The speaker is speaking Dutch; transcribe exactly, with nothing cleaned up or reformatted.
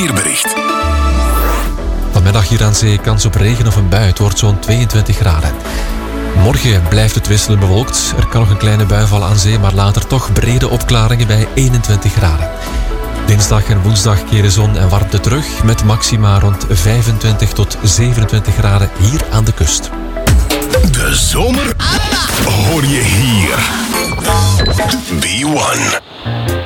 Weerbericht. Vanmiddag hier aan zee kans op regen of een bui. Het wordt zo'n tweeëntwintig graden. Morgen blijft het wisselend bewolkt. Er kan nog een kleine bui vallen aan zee, maar later toch brede opklaringen bij eenentwintig graden. Dinsdag en woensdag keren zon en warmte terug met maxima rond vijfentwintig tot zevenentwintig graden hier aan de kust. De zomer hoor je hier. B one.